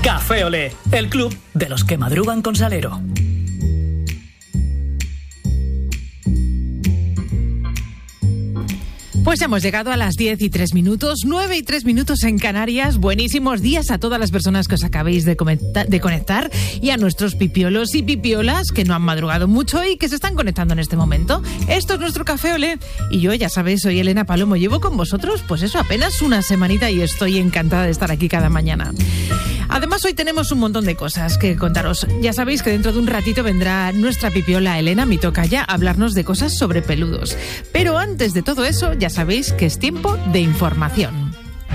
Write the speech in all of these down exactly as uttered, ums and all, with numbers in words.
Café Olé, el club de los que madrugan con Salero. Pues hemos llegado a las diez y tres minutos, nueve y tres minutos en Canarias. Buenísimos días a todas las personas que os acabéis de, comenta- de conectar y a nuestros pipiolos y pipiolas que no han madrugado mucho y que se están conectando en este momento. Esto es nuestro Café Olé y yo, ya sabéis, soy Elena Palomo. Llevo con vosotros, pues eso, apenas una semanita y estoy encantada de estar aquí cada mañana. Además, hoy tenemos un montón de cosas que contaros. Ya sabéis que dentro de un ratito vendrá nuestra pipiola Elena, mi tocaya, a hablarnos de cosas sobre peludos. Pero antes de todo eso, ya sabéis que es tiempo de información.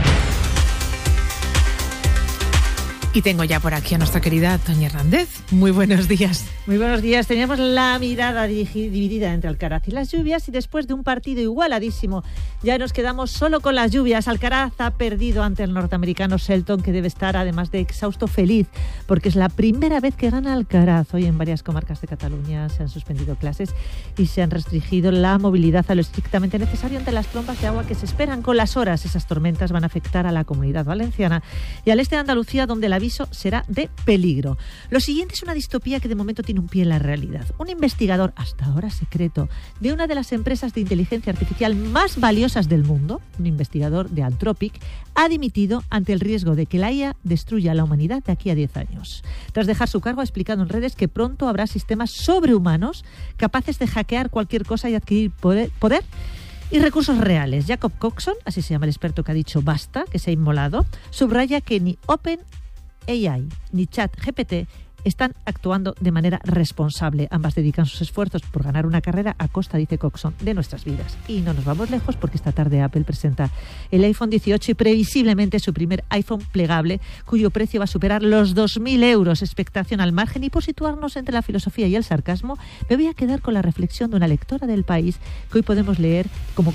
Y tengo ya por aquí a nuestra querida Toñi Hernández. Muy buenos días. Muy buenos días. Teníamos la mirada dividida entre Alcaraz y las lluvias y después de un partido igualadísimo ya nos quedamos solo con las lluvias. Alcaraz ha perdido ante el norteamericano Shelton, que debe estar además de exhausto feliz porque es la primera vez que gana Alcaraz. Hoy en varias comarcas de Cataluña se han suspendido clases y se han restringido la movilidad a lo estrictamente necesario ante las trompas de agua que se esperan con las horas. Esas tormentas van a afectar a la Comunidad Valenciana y al este de Andalucía, donde la aviso será de peligro. Lo siguiente es una distopía que de momento tiene un pie en la realidad. Un investigador, hasta ahora secreto, de una de las empresas de inteligencia artificial más valiosas del mundo, un investigador de Anthropic, ha dimitido ante el riesgo de que la I A destruya a la humanidad de aquí a diez años. Tras dejar su cargo, ha explicado en redes que pronto habrá sistemas sobrehumanos capaces de hackear cualquier cosa y adquirir poder, poder y recursos reales. Jacob Coxon, así se llama el experto que ha dicho basta, que se ha inmolado, subraya que ni Open A I ni ChatGPT están actuando de manera responsable. Ambas dedican sus esfuerzos por ganar una carrera a costa, dice Coxon, de nuestras vidas. Y no nos vamos lejos porque esta tarde Apple presenta el iPhone dieciocho y previsiblemente su primer iPhone plegable, cuyo precio va a superar los dos mil euros. Expectación al margen. Y por situarnos entre la filosofía y el sarcasmo, me voy a quedar con la reflexión de una lectora del País que hoy podemos leer como